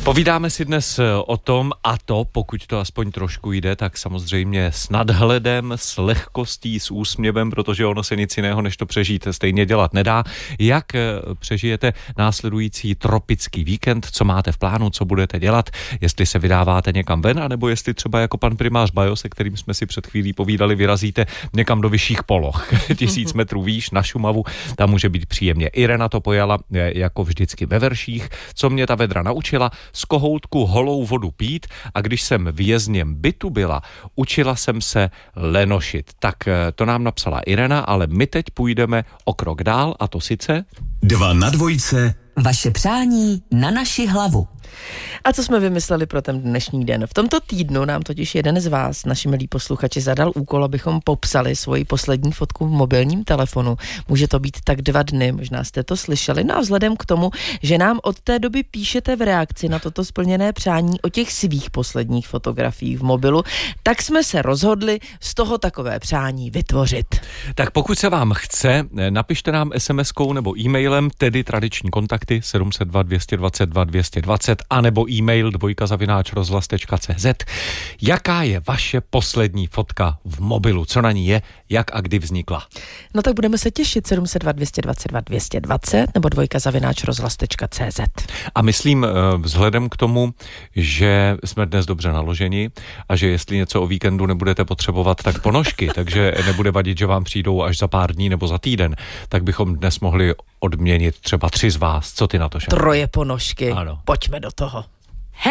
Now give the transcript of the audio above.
Povídáme si dnes o tom, a to, pokud to aspoň trošku jde, tak samozřejmě s nadhledem, s lehkostí, s úsměvem, protože ono se nic jiného, než to přežít, stejně dělat nedá. Jak přežijete následující tropický víkend, co máte v plánu, co budete dělat, jestli se vydáváte někam ven, anebo jestli třeba jako pan primář Bajo, se kterým jsme si před chvílí povídali, vyrazíte někam do vyšších poloh, 1000 metrů výš na Šumavu, tam může být příjemně. Irena to pojala jako vždycky ve verších, co mě ta vedra naučila, z kohoutku holou vodu pít, a když jsem v jezdněm bytu byla, učila jsem se lenošit. Tak to nám napsala Irena, ale my teď půjdeme o krok dál, a to sice 2 na 2. Vaše přání na naši hlavu. A co jsme vymysleli pro ten dnešní den? V tomto týdnu nám totiž jeden z vás, naši milí posluchači, zadal úkol, abychom popsali svoji poslední fotku v mobilním telefonu. Může to být tak 2 dny, možná jste to slyšeli. No a vzhledem k tomu, že nám od té doby píšete v reakci na toto splněné přání o těch svých posledních fotografiích v mobilu, tak jsme se rozhodli z toho takové přání vytvořit. Tak pokud se vám chce, napište nám SMS-kou nebo e-mailem, tedy tradiční kontakty 702 222 220 anebo e-mail dvojka@rozhlas.cz. Jaká je vaše poslední fotka v mobilu? Co na ní je? Jak a kdy vznikla? No tak budeme se těšit 702 222 220 nebo dvojka@rozhlas.cz. A myslím vzhledem k tomu, že jsme dnes dobře naloženi a že jestli něco o víkendu nebudete potřebovat, tak ponožky, takže nebude vadit, že vám přijdou až za pár dní nebo za týden, tak bychom dnes mohli odměnit třeba 3 z vás. Co ty na to, Šárko? 3 ponožky. Ano. Pojďme do toho.